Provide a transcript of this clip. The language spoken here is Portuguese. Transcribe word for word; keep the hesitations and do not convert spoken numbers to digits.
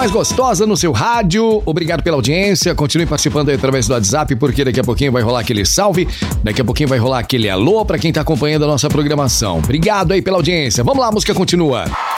mais gostosa no seu rádio. Obrigado pela audiência. Continue participando aí através do WhatsApp, porque daqui a pouquinho vai rolar aquele salve. Daqui a pouquinho vai rolar aquele alô pra quem tá acompanhando a nossa programação. Obrigado aí pela audiência. Vamos lá, a música continua.